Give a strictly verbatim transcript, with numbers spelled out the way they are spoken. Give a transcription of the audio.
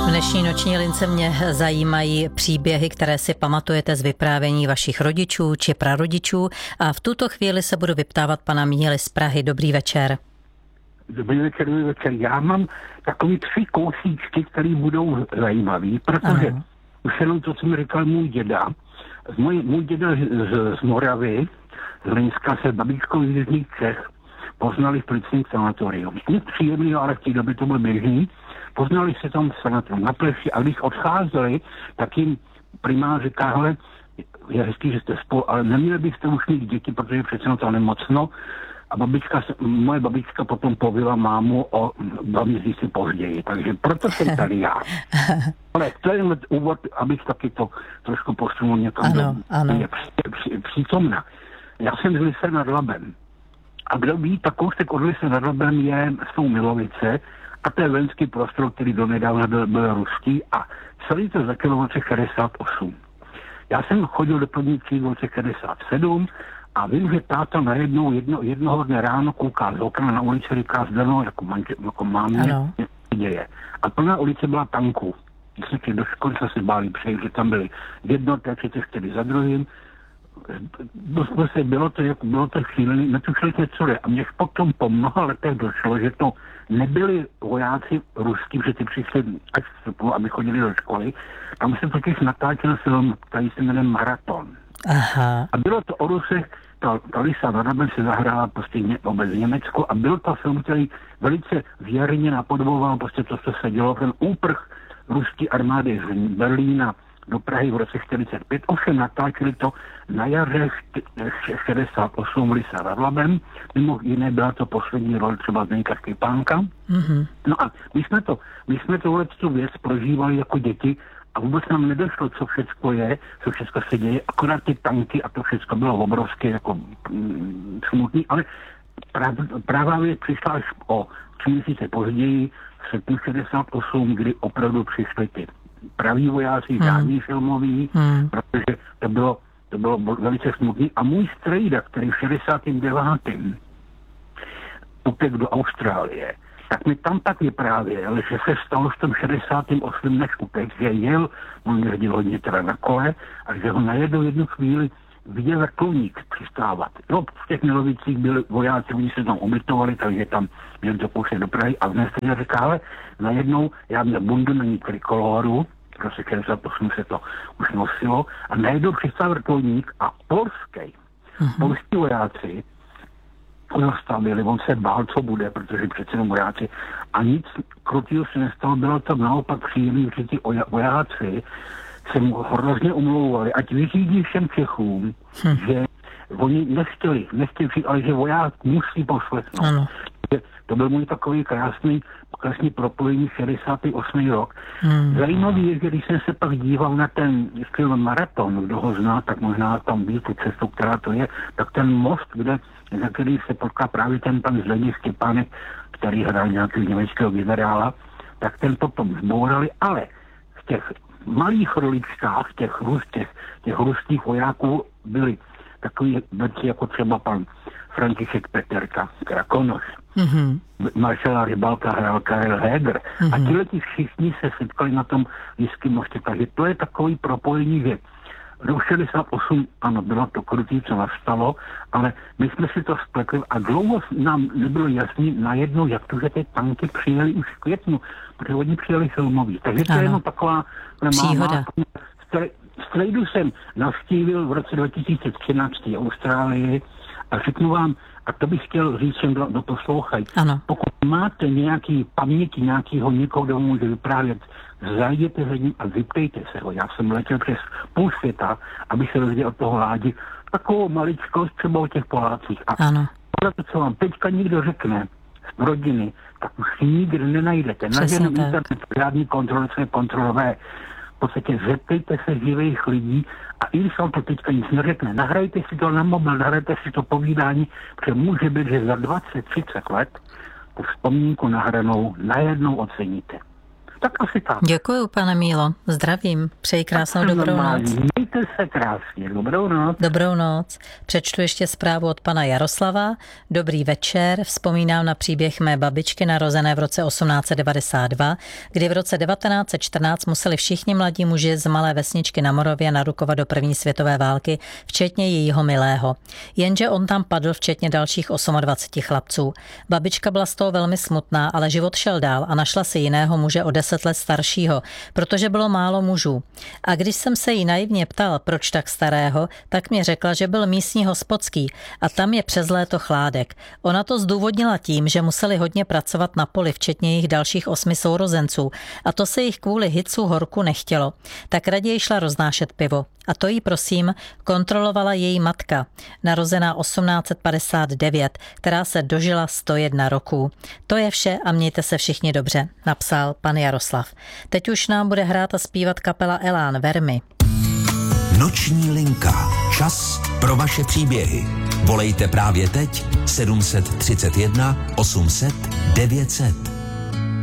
V dnešní noční lince mě zajímají příběhy, které si pamatujete z vyprávění vašich rodičů či prarodičů a v tuto chvíli se budu vyptávat pana Míly z Prahy. Dobrý večer. Dobrý večer, dobrý večer. Já mám takový tři kousíčky, které budou zajímavý, protože ano. Už jenom to, co mi říkal můj děda. Můj, můj děda z, z Moravy, z Hlinska, se babičkou z Jižních Čech poznali v policejním sanatoriu. Nic příjemného, ale v té době to bylo běžný. Poznali se tam v sanatoriu na pleši a když odcházeli, tak jim primář říká, hele, je hezký, že jste spolu, ale neměli byste už mít děti, protože přece na to nemocno. A babička, moje babička potom povila mámu o dva měsíce později, takže proto jsem tady já. Ale to je úvod, abych taky to trošku posunul někam, ano, ano. Je pří, pří, přítomna. Já jsem z Lise nad Labem. A kdo ví, tak kousek od Lise nad Labem je, jsou Milovice a to je venský prostor, který donedávna byl, byl ruský a celý to začalo v roce šedesát osm. Já jsem chodil do první třídy v roce šedesát sedm a vím, že táta najednou jedno, jednoho dne ráno kouká z okna na ulici, říká zdano, jako, manže, jako mámě, něco děje. A plná ulice byla tanků. Když jsme šli do školy, jsme se báli přejít, že tam byli jednoté, třicet čtyři za druhým. Bylo to, jako, bylo to šílený, netušili jsme, co je. A mě potom po mnoha letech došlo, že to nebyli vojáci ruský, že ty přišli až vstupu, aby chodili do školy. Tam se totiž natáčel film, který se jmenuje Maraton. Aha. A bylo to o Rusech, ta, ta Lisa nad Labem se zahrála prostě vůbec v Německu a byl to film, který velice věrně napodoboval prostě to, co se dělo, ten úprch ruské armády z Berlína do Prahy v roce čtyřicet pět. Ovšem natáčeli to na jaře šedesát osm v Lise nad Labem. Mimo jiné byla to poslední role třeba Zdeňka Štěpánka. Mm-hmm. No a my jsme to, my jsme tohle tu věc prožívali jako děti a vůbec nám nedošlo, co všechno je, co všechno se děje, akorát ty tanky a to všechno bylo obrovské jako mm, smutný, ale prav, pravá věc přišla až o tři měsíce později, v srpnu šedesát osm, kdy opravdu přišli ty praví vojáci, hmm. žádný filmový, hmm. protože to bylo, to bylo velice smutný. A můj strejda, který v šedesátém devátém utek do Austrálie, tak mi tam tak vyprávěl, že se stalo v tom šedesátém osmém než utek, že jel, on jezdil hodně teda na kole, a že ho najednou jednu chvíli viděl vrtulník přistávat. No, v těch Milovicích byli vojáci, oni se tam ubytovali, takže tam měl to pouštět do Prahy a dnes se říká, ale najednou já měl bundu na ní trikoloru, v roce šedesát osm se to už nosilo, a najednou přistál vrtulník a polský, uh-huh. polský vojáci ho stavili, on se bál, co bude, protože přece jenom vojáci a nic krutýho se nestalo, bylo to naopak příjemný, že ty vojáci se mu hrozně omlouvali, ať vyřídí všem Čechům, hm. že oni nechtěli, nechtěli přijít, ale že voják musí poslechnout. Ano. To byl můj takový krásný, krásný propojení šedesátý osmý rok. Hmm. Zajímavý je, že když jsem se pak díval na ten film Maraton, kdo ho zná, tak možná tam ví tu cestu, která to je, tak ten most, kde, za který se potká právě ten pan Zdeněk Štěpánek, který hrál nějakého německého generála, tak ten potom zbourali, ale v těch malých roličkách těch, těch, těch ruských vojáků byli takový věci jako třeba pan František Peterka, Krakonoš, mm-hmm. maršala Rybalka hrál Karel Heger mm-hmm. a tihleti všichni se setkali na tom Liském mostě, takže to je takový propojení, že do šedesát osm, ano, bylo to krutý, co nastalo, ale my jsme si to spletli a dlouho nám nebylo jasný najednou, jak to, že ty tanky přijeli už v květnu, protože oni přijeli filmový. Takže to ano. je jenom taková příhoda. Strejdu jsem navštívil v roce dva tisíce třináct Austrálii a řeknu vám, a to bych chtěl říct všem, kdo poslouchají. Ano. Pokud máte nějaký paměti, nějakýho někoho, kdo může vyprávět, zajděte za ním a vyptejte se ho. Já jsem letěl přes půl světa, abych se rozdělil od toho ládi. Takovou maličkost třeba o těch Polácích. A to, co vám teďka někdo řekne z rodiny, tak už nikdy nenajdete. Na žádném internetu žádný kontrolce, kontrolové. V podstatě zeptejte se živých lidí a i když vám to teďka nic neřekne, nahrajte si to na mobil, nahrajte si to povídání, protože může být, že za dvacet třicet let tu vzpomínku nahranou najednou oceníte. tak asi tak. Děkuju, pane Mílo. Zdravím. Přeji krásnou dobrou noc. Mějte se krásně. Dobrou noc. Dobrou noc. Přečtu ještě zprávu od pana Jaroslava. Dobrý večer. Vzpomínám na příběh mé babičky narozené v roce osmnáct set devadesát dva, kdy v roce devatenáct set čtrnáct museli všichni mladí muži z malé vesničky na Moravě narukovat do první světové války, včetně jejího milého. Jenže on tam padl, včetně dalších dvaceti osmi chlapců. Babička byla z toho velmi smutná, ale život šel dál a našla si jiného muže o deset let staršího, protože bylo málo mužů. A když jsem se jí naivně ptal, proč tak starého, tak mi řekla, že byl místní hospodský a tam je přes léto chládek. Ona to zdůvodnila tím, že museli hodně pracovat na poli, včetně jejich dalších osmi sourozenců, a to se jich kvůli hicu horku nechtělo. Tak raději šla roznášet pivo. A to jí, prosím, kontrolovala její matka, narozená osmnáct set padesát devět, která se dožila sto jedna roků. To je vše a mějte se všichni dobře, napsal pan Jaroslav. Teď už nám bude hrát a zpívat kapela Elán Vermi. Noční linka. Čas pro vaše příběhy. Volejte právě teď sedm set třicet jedna osm set devět set.